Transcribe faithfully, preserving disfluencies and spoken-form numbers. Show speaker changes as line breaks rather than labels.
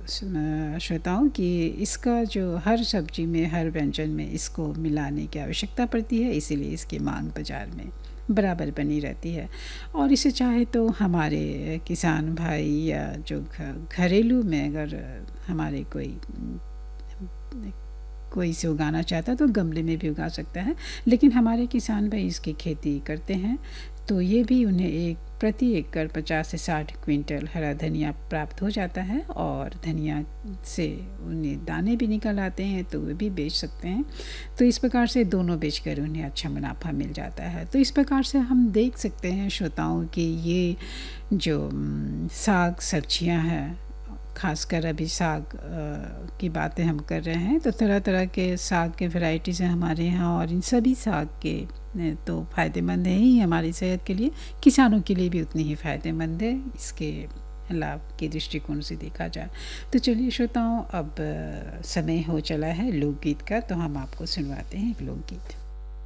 स- श्रोताओं कि इसका जो हर सब्जी में, हर व्यंजन में इसको मिलाने की आवश्यकता पड़ती है, इसीलिए इसकी मांग बाज़ार में बराबर बनी रहती है। और इसे चाहे तो हमारे किसान भाई या जो घ- घरेलू में अगर हमारे कोई कोई इसे उगाना चाहता है तो गमले में भी उगा सकता है, लेकिन हमारे किसान भाई इसकी खेती करते हैं तो ये भी उन्हें एक प्रति एकड़ पचास से साठ क्विंटल हरा धनिया प्राप्त हो जाता है। और धनिया से उन्हें दाने भी निकल आते हैं तो वे भी बेच सकते हैं। तो इस प्रकार से दोनों बेचकर उन्हें अच्छा मुनाफा मिल जाता है। तो इस प्रकार से हम देख सकते हैं श्रोताओं कि ये जो उम, साग सब्जियां हैं, खासकर अभी साग अ, की बातें हम कर रहे हैं, तो तरह तरह के साग के वैरायटीज़ हैं हमारे यहाँ, और इन सभी साग के अ, तो फ़ायदेमंद हैं ही हमारी सेहत के लिए, किसानों के लिए भी उतनी ही फ़ायदेमंद है इसके लाभ के दृष्टिकोण से देखा जाए। तो चलिए श्रोताओं, अब अ, समय हो चला है लोकगीत का, तो हम आपको सुनवाते हैं एक लोकगीत।